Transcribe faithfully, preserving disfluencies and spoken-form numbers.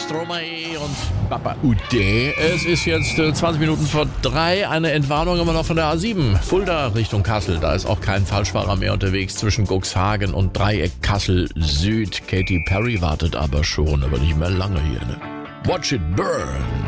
Stromae und Papa Ude. Es ist jetzt äh, zwanzig Minuten vor drei. Eine Entwarnung immer noch von der A sieben. Fulda Richtung Kassel. Da ist auch kein Falschfahrer mehr unterwegs zwischen Cuxhagen und Dreieck Kassel Süd. Katy Perry wartet aber schon, aber nicht mehr lange hier. Ne? Watch it burn.